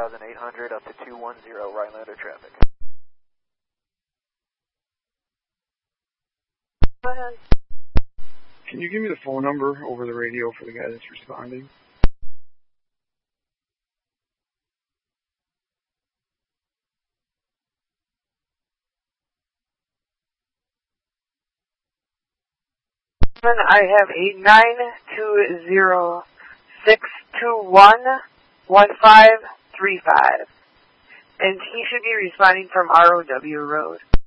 2800 up to 210 Rhinelander traffic. Go ahead. Can you give me the phone number over the radio for the guy that's responding? I have a 920-621-1535, and he should be responding from ROW Road.